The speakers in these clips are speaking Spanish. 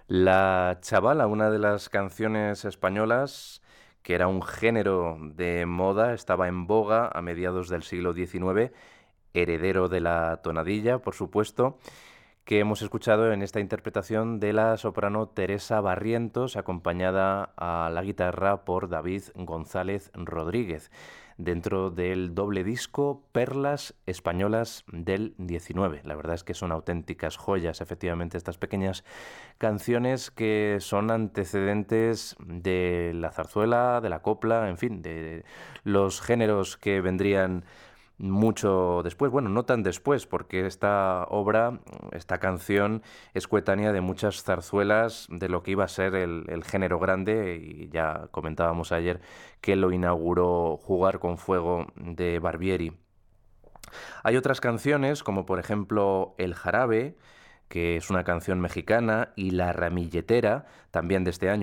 La Chavala, una de las canciones españolas que era un género de moda, estaba en boga a mediados del siglo XIX, heredero de la tonadilla, por supuesto, que hemos escuchado en esta interpretación de la soprano Teresa Barrientos, acompañada a la guitarra por David González Rodríguez, dentro del doble disco Perlas Españolas del 19. La verdad es que son auténticas joyas, efectivamente, estas pequeñas canciones que son antecedentes de la zarzuela, de la copla, en fin, de los géneros que vendrían mucho después, bueno, no tan después, porque esta obra, esta canción es coetánea de muchas zarzuelas de lo que iba a ser el género grande, y ya comentábamos ayer que lo inauguró Jugar con Fuego de Barbieri. Hay otras canciones, como por ejemplo El Jarabe, que es una canción mexicana, y La Ramilletera, también de este año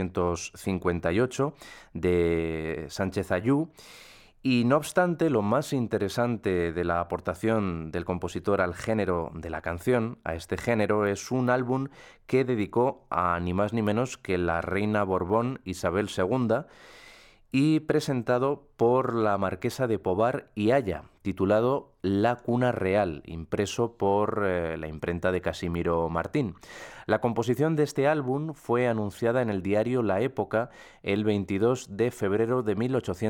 1858, de Sánchez Ayú. Y no obstante, lo más interesante de la aportación del compositor al género de la canción, a este género, es un álbum que dedicó a ni más ni menos que la reina Borbón Isabel II y presentado por la marquesa de Pobar y Haya, titulado La Cuna Real, impreso por la imprenta de Casimiro Martín. La composición de este álbum fue anunciada en el diario La Época el 22 de febrero de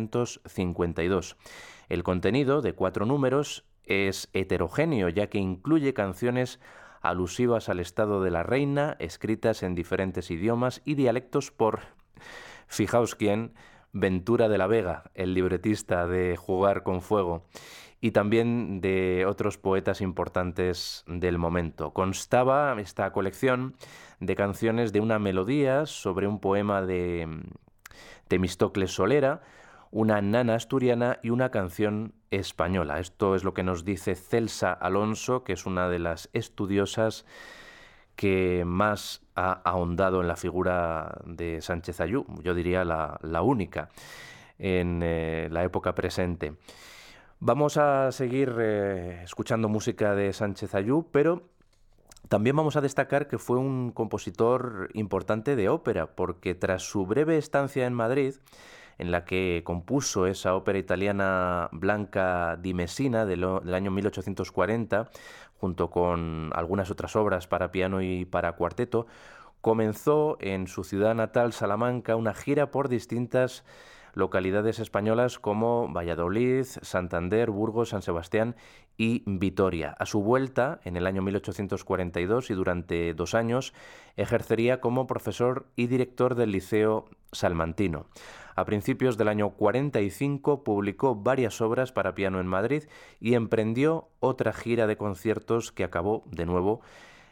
1852. El contenido, de 4 números, es heterogéneo, ya que incluye canciones alusivas al estado de la reina, escritas en diferentes idiomas y dialectos por, fijaos quién, Ventura de la Vega, el libretista de Jugar con Fuego, y también de otros poetas importantes del momento. Constaba esta colección de canciones de una melodía sobre un poema de Temístocles Solera, una nana asturiana y una canción española. Esto es lo que nos dice Celsa Alonso, que es una de las estudiosas que más ha ahondado en la figura de Sánchez Ayú, yo diría la única en la época presente. Vamos a seguir escuchando música de Sánchez Ayú, pero también vamos a destacar que fue un compositor importante de ópera, porque tras su breve estancia en Madrid, en la que compuso esa ópera italiana Blanca di Messina del año 1840, junto con algunas otras obras para piano y para cuarteto, comenzó en su ciudad natal, Salamanca, una gira por distintas localidades españolas como Valladolid, Santander, Burgos, San Sebastián y Vitoria. A su vuelta, en el año 1842 y durante 2 años, ejercería como profesor y director del Liceo Salmantino. A principios del año 45 publicó varias obras para piano en Madrid y emprendió otra gira de conciertos que acabó, de nuevo,